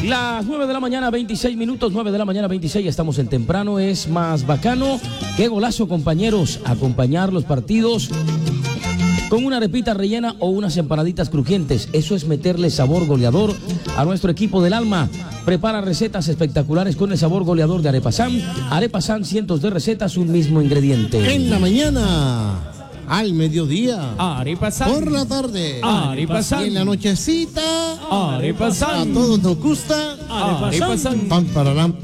Las 9 de la mañana, 26 minutos, 9 de la mañana, 26, estamos en temprano, es más bacano. Qué golazo, compañeros, acompañar los partidos con una arepita rellena o unas empanaditas crujientes. Eso es meterle sabor goleador a nuestro equipo del alma. Prepara recetas espectaculares con el sabor goleador de Arepa San. Arepa San, cientos de recetas, un mismo ingrediente. En la mañana, al mediodía, Arepa San. por la tarde, Arepa San. y en la nochecita, Arepa San. a todos nos gusta Arepa San. Pam, pararán,